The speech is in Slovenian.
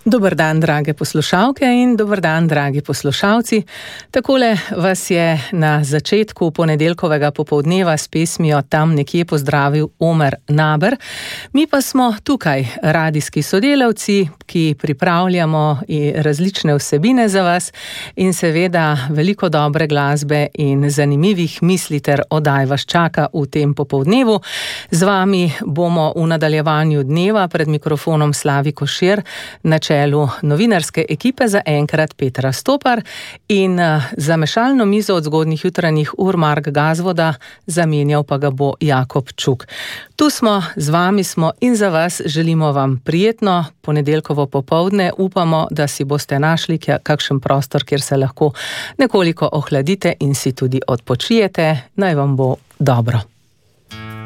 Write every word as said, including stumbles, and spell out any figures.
Dober dan, drage poslušalke in dober dan, dragi poslušalci. Takole vas je na začetku ponedeljkovega popoldneva s pesmijo Tam nekje pozdravil Omer Naber. Mi pa smo tukaj, radijski sodelavci, ki pripravljamo različne vsebine za vas in seveda veliko dobre glasbe in zanimivih misli ter oddaj vas čaka v tem popoldnevu. Z vami bomo v nadaljevanju dneva pred mikrofonom Slavi Košir, na čelu novinarske ekipe za enkrat Petra Stopar in za mešalno mizo od zgodnjih jutranjih ur Mark Gazvoda, zamenjal pa ga bo Jakob Čuk. Tu smo, z vami smo in za vas želimo vam prijetno ponedeljkovo popoldne. Upamo, da si boste našli kakšen prostor, kjer se lahko nekoliko ohladite in si tudi odpočijete. Naj vam bo dobro.